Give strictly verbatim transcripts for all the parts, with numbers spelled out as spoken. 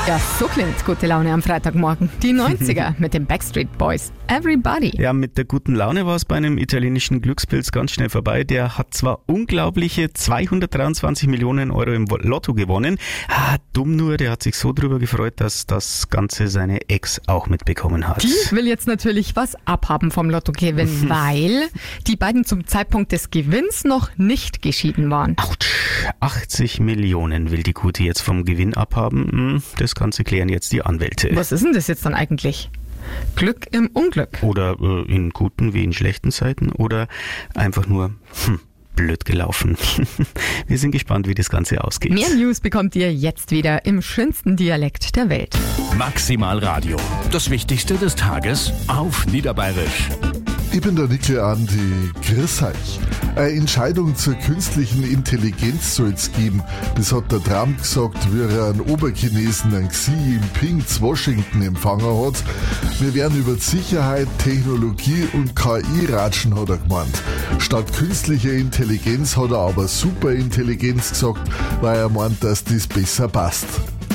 Ja, so klingt gute Laune am Freitagmorgen. Die neunziger mit den Backstreet Boys. Everybody. Ja, mit der guten Laune war es bei einem italienischen Glückspilz ganz schnell vorbei. Der hat zwar unglaubliche zweihundertdreiundzwanzig Millionen Euro im Lotto gewonnen. Ah, dumm nur, der hat sich so drüber gefreut, dass das Ganze seine Ex auch mitbekommen hat. Die will jetzt natürlich was abhaben vom Lottogewinn, weil die beiden zum Zeitpunkt des Gewinns noch nicht geschieden waren. Autsch, achtzig Millionen will die Gute jetzt vom Gewinn abhaben. Das Ganze klären jetzt die Anwälte. Was ist denn das jetzt dann eigentlich? Glück im Unglück. Oder äh, in guten wie in schlechten Zeiten oder einfach nur hm, blöd gelaufen. Wir sind gespannt, wie das Ganze ausgeht. Mehr News bekommt ihr jetzt wieder im schönsten Dialekt der Welt. Maximal Radio. Das Wichtigste des Tages auf Niederbayerisch. Ich bin der Nickel Andi. Grüß euch. Eine Entscheidung zur künstlichen Intelligenz soll es geben. Das hat der Trump gesagt, wie er einen Oberchinesen, einen Xi Jinping zu Washington empfangen hat. Wir werden über die Sicherheit, Technologie und K I ratschen, hat er gemeint. Statt künstlicher Intelligenz hat er aber Superintelligenz gesagt, weil er meint, dass das besser passt.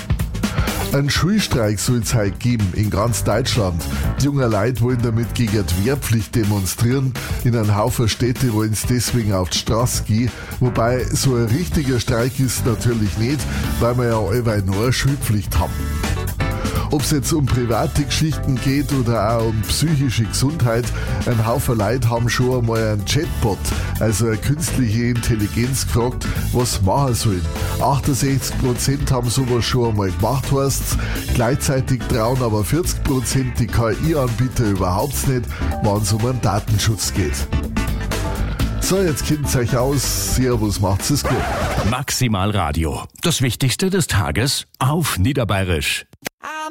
Ein Schulstreik soll es heute geben, in ganz Deutschland. Die jungen Leute wollen damit gegen die Wehrpflicht demonstrieren. In einem Haufen Städte wollen sie deswegen auf die Straße gehen. Wobei, so ein richtiger Streik ist natürlich nicht, weil wir ja allweil noch eine Schulpflicht haben. Ob es jetzt um private Geschichten geht oder auch um psychische Gesundheit, ein Haufen Leute haben schon einmal einen Chatbot, also eine künstliche Intelligenz, gefragt, was machen sollen. achtundsechzig Prozent haben sowas schon einmal gemacht, heißt's. Gleichzeitig trauen aber vierzig Prozent die K I-Anbieter überhaupt nicht, wenn es um einen Datenschutz geht. So, jetzt kennt's euch aus. Servus, macht's es gut. Maximal Radio. Das Wichtigste des Tages auf Niederbayerisch.